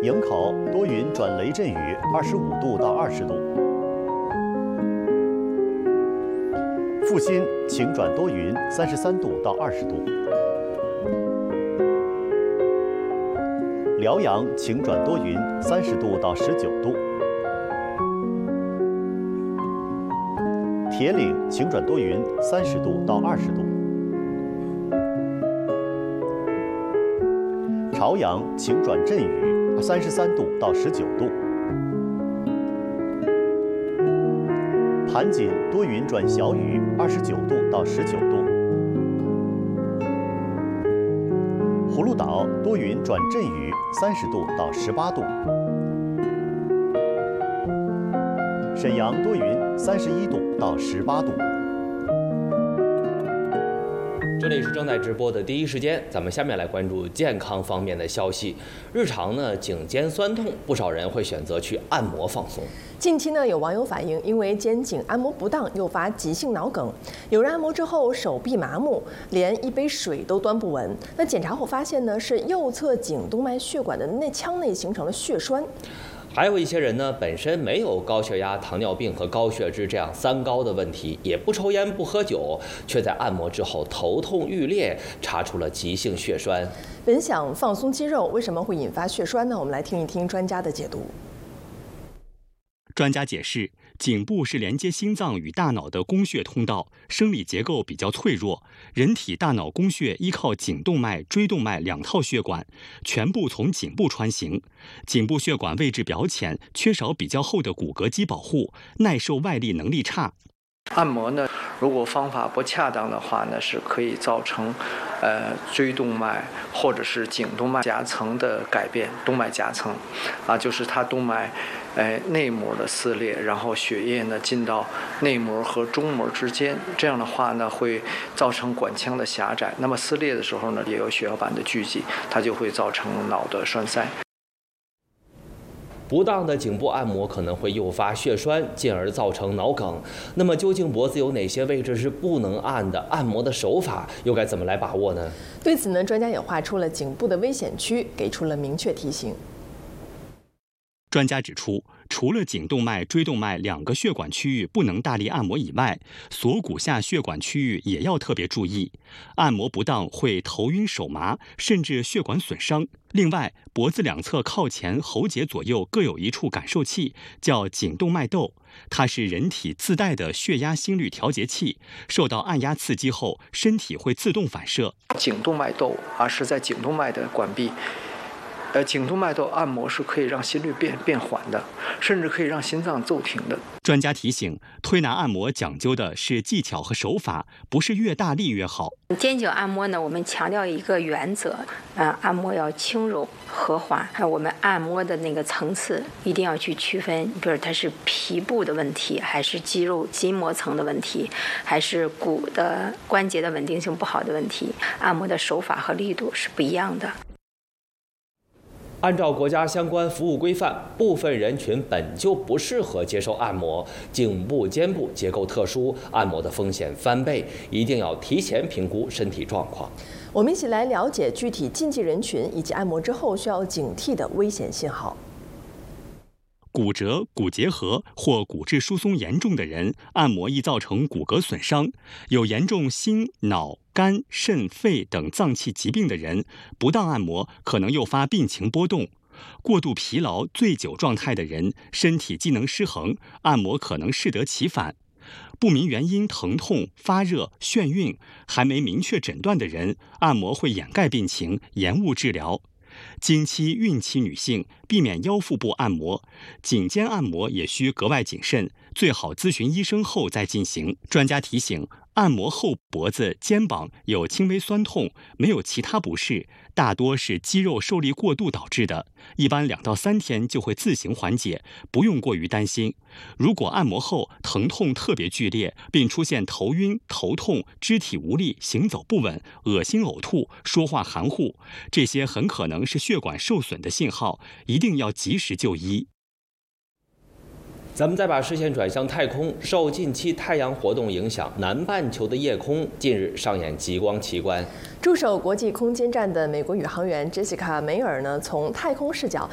营口多云转雷阵雨，25度到20度。阜新晴转多云，33度到20度。辽阳晴转多云，30度到19度。铁岭晴转多云，30度到20度。朝阳晴转阵雨，33度到19度。盘锦多云转小雨，29度到19度。葫芦岛多云转阵雨，30度到18度。沈阳多云，31度到18度。 这里是正在直播的第一时间，咱们下面来关注健康方面的消息。日常呢，颈肩酸痛，不少人会选择去按摩放松。 近期呢，有网友反映，因为肩颈按摩不当，诱发急性脑梗。有人按摩之后手臂麻木，连一杯水都端不稳。那检查后发现呢，是右侧颈动脉血管的腔内形成了血栓。 还有一些人呢，本身没有高血压、糖尿病和高血脂这样3高的问题，也不抽烟不喝酒，却在按摩之后头痛欲裂，查出了急性血栓。 本想放松肌肉，为什么会引发血栓呢？我们来听一听专家的解读。 专家解释，颈部是连接心脏与大脑的供血通道，生理结构比较脆弱。人体大脑供血依靠颈动脉、椎动脉2套血管，全部从颈部穿行。颈部血管位置表浅，缺少比较厚的骨骼肌保护，耐受外力能力差。 按摩呢，如果方法不恰当的话呢，是可以造成椎动脉或者是颈动脉夹层的改变，动脉夹层就是它动脉内膜的撕裂，然后血液呢进到内膜和中膜之间，这样的话呢会造成管腔的狭窄，那么撕裂的时候呢也有血小板的聚集，它就会造成脑的栓塞。 不当的颈部按摩可能会诱发血栓，进而造成脑梗。那么究竟脖子有哪些位置是不能按的？按摩的手法又该怎么来把握呢？ 对此呢，专家也画出了颈部的危险区，给出了明确提醒。 专家指出，除了颈动脉、椎动脉2个血管区域不能大力按摩以外，锁骨下血管区域也要特别注意。按摩不当会头晕手麻，甚至血管损伤。另外，脖子2侧靠前、喉结左右各有一处感受器，叫颈动脉窦，它是人体自带的血压、心率调节器，受到按压刺激后，身体会自动反射。 颈动脉窦是在颈动脉的管壁。颈动脉窦按摩是可以让心率变缓的，甚至可以让心脏骤停的。 专家提醒，推拿按摩讲究的是技巧和手法，不是越大力越好。 肩颈按摩呢，我们强调一个原则，按摩要轻柔和缓。我们按摩的那个层次一定要去区分，比如它是皮部的问题，还是肌肉筋膜层的问题，还是骨的关节的稳定性不好的问题。按摩的手法和力度是不一样的。 按照国家相关服务规范，部分人群本就不适合接受按摩，颈部、肩部结构特殊，按摩的风险翻倍，一定要提前评估身体状况。 我们一起来了解具体禁忌人群以及按摩之后需要警惕的危险信号。 骨折、骨结核或骨质疏松严重的人，按摩易造成骨骼损伤；有严重心、脑、肝、肾、肺等脏器疾病的人，不当按摩可能诱发病情波动。过度疲劳、醉酒状态的人，身体机能失衡，按摩可能适得其反。不明原因疼痛、发热、眩晕，还没明确诊断的人，按摩会掩盖病情，延误治疗。经期、孕期女性避免腰腹部按摩，颈肩按摩也需格外谨慎，最好咨询医生后再进行。专家提醒，按摩后脖子、肩膀有轻微酸痛，没有其他不适，大多是肌肉受力过度导致的，一般2到3天就会自行缓解，不用过于担心。如果按摩后疼痛特别剧烈，并出现头晕、头痛、肢体无力、行走不稳、恶心呕吐、说话含糊，这些很可能是血管受损的信号，一定要及时就医。 咱们再把视线转向太空，受近期太阳活动影响，南半球的夜空近日上演极光奇观。 驻守国际空间站的美国宇航员 Jessica 梅尔呢，从太空视角